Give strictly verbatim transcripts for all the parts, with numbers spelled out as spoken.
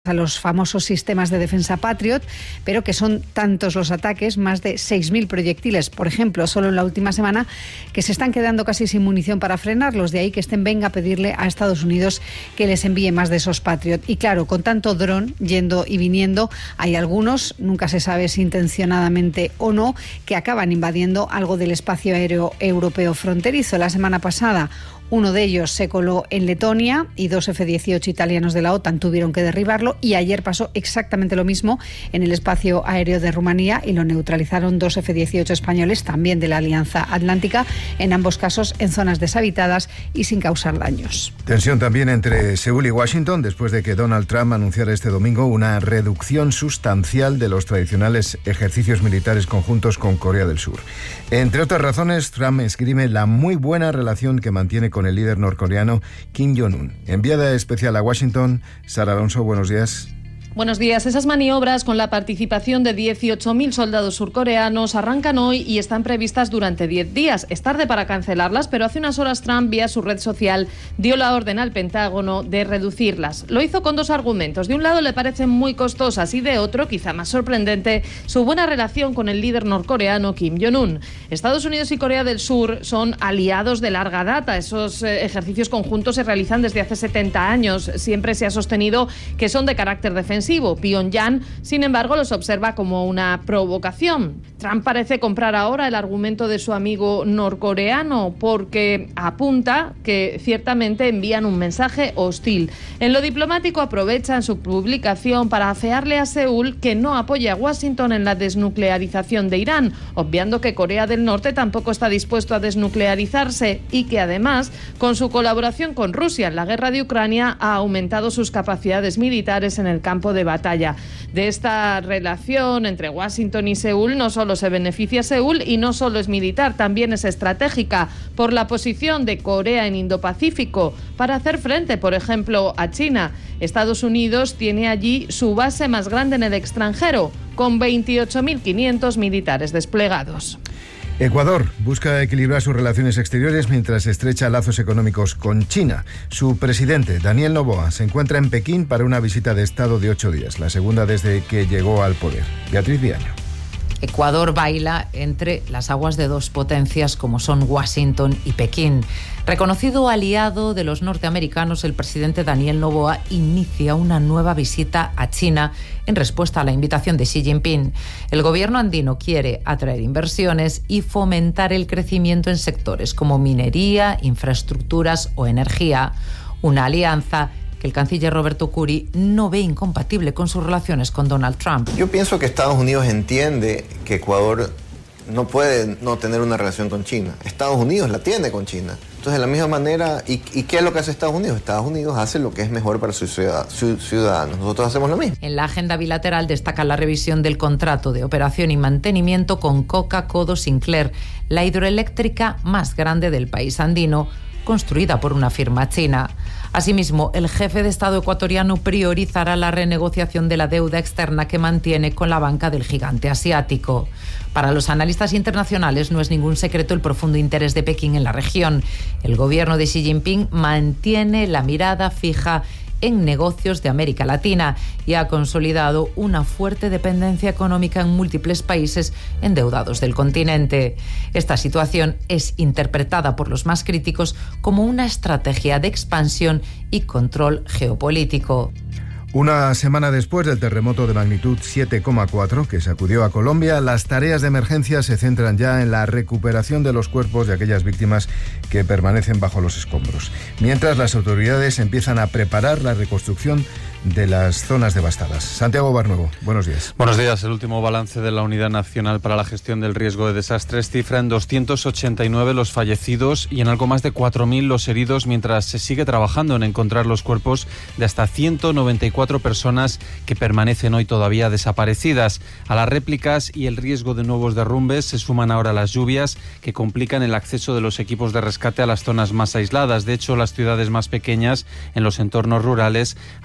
a los famosos sistemas de defensa Patriot, pero que son tantos los ataques, más de seis mil proyectiles, por ejemplo, solo en la última semana, que se están quedando casi sin munición para frenarlos. De ahí que estén venga a pedirle a Estados Unidos que les envíe más de esos Patriot. Y claro, con tanto dron yendo y viniendo, hay algunos, nunca se sabe si intencionadamente o no, que acaban invadiendo algo del espacio aéreo europeo fronterizo. La semana pasada, uno de ellos se coló en Letonia y dos efe dieciocho italianos de la OTAN tuvieron que derribarlo, y ayer pasó exactamente lo mismo en el espacio aéreo de Rumanía y lo neutralizaron dos efe dieciocho españoles, también de la Alianza Atlántica, en ambos casos en zonas deshabitadas y sin causar daños. Tensión también entre Seúl y Washington después de que Donald Trump anunciara este domingo una reducción sustancial de los tradicionales ejercicios militares conjuntos con Corea del Sur. Entre otras razones, Trump esgrime la muy buena relación que mantiene con el líder norcoreano Kim Jong-un. Enviada especial a Washington, Sara Alonso, buenos días. Buenos días. Esas maniobras con la participación de dieciocho mil soldados surcoreanos arrancan hoy y están previstas durante diez días. Es tarde para cancelarlas, pero hace unas horas Trump, vía su red social, dio la orden al Pentágono de reducirlas. Lo hizo con dos argumentos. De un lado, le parecen muy costosas y de otro, quizá más sorprendente, su buena relación con el líder norcoreano Kim Jong-un. Estados Unidos y Corea del Sur son aliados de larga data. Esos eh, ejercicios conjuntos se realizan desde hace setenta años. Siempre se ha sostenido que son de carácter defensivo. Pyongyang, sin embargo, los observa como una provocación. Trump parece comprar ahora el argumento de su amigo norcoreano porque apunta que ciertamente envían un mensaje hostil. En lo diplomático aprovechan su publicación para afearle a Seúl que no apoya a Washington en la desnuclearización de Irán, obviando que Corea del Norte tampoco está dispuesto a desnuclearizarse y que además, con su colaboración con Rusia en la guerra de Ucrania, ha aumentado sus capacidades militares en el campo de batalla. De esta relación entre Washington y Seúl no solo se beneficia Seúl y no solo es militar, también es estratégica por la posición de Corea en Indo-Pacífico para hacer frente, por ejemplo, a China. Estados Unidos tiene allí su base más grande en el extranjero, con veintiocho mil quinientos militares desplegados. Ecuador busca equilibrar sus relaciones exteriores mientras estrecha lazos económicos con China. Su presidente, Daniel Noboa, se encuentra en Pekín para una visita de Estado de ocho días, la segunda desde que llegó al poder. Beatriz Viaño. Ecuador baila entre las aguas de dos potencias como son Washington y Pekín. Reconocido aliado de los norteamericanos, el presidente Daniel Noboa inicia una nueva visita a China en respuesta a la invitación de Xi Jinping. El gobierno andino quiere atraer inversiones y fomentar el crecimiento en sectores como minería, infraestructuras o energía. Una alianza que el canciller Roberto Curi no ve incompatible con sus relaciones con Donald Trump. Yo pienso que Estados Unidos entiende que Ecuador no puede no tener una relación con China. Estados Unidos la tiene con China. Entonces, de la misma manera, ¿y, ¿y qué es lo que hace Estados Unidos? Estados Unidos hace lo que es mejor para sus ciudadanos. Nosotros hacemos lo mismo. En la agenda bilateral destaca la revisión del contrato de operación y mantenimiento con Coca-Codo Sinclair, la hidroeléctrica más grande del país andino, construida por una firma china. Asimismo, el jefe de Estado ecuatoriano priorizará la renegociación de la deuda externa que mantiene con la banca del gigante asiático. Para los analistas internacionales no es ningún secreto el profundo interés de Pekín en la región. El gobierno de Xi Jinping mantiene la mirada fija en negocios de América Latina y ha consolidado una fuerte dependencia económica en múltiples países endeudados del continente. Esta situación es interpretada por los más críticos como una estrategia de expansión y control geopolítico. Una semana después del terremoto de magnitud siete coma cuatro que sacudió a Colombia, las tareas de emergencia se centran ya en la recuperación de los cuerpos de aquellas víctimas que permanecen bajo los escombros, mientras las autoridades empiezan a preparar la reconstrucción de las zonas devastadas. Santiago Barnuevo, buenos días. Buenos días. El último balance de la Unidad Nacional para la Gestión del Riesgo de Desastres cifra en doscientos ochenta y nueve los fallecidos y en algo más de cuatro mil los heridos, mientras se sigue trabajando en encontrar los cuerpos de hasta ciento noventa y cuatro personas que permanecen hoy todavía desaparecidas. A las réplicas y el riesgo de nuevos derrumbes se suman ahora las lluvias que complican el acceso de los equipos de rescate a las zonas más aisladas. De hecho, las ciudades más pequeñas en los entornos rurales aseguran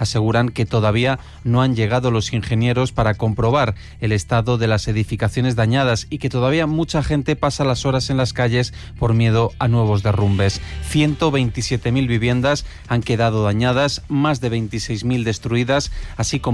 aseguran que todavía no han llegado los ingenieros para comprobar el estado de las edificaciones dañadas y que todavía mucha gente pasa las horas en las calles por miedo a nuevos derrumbes. ciento veintisiete mil viviendas han quedado dañadas, más de veintiséis mil destruidas, así como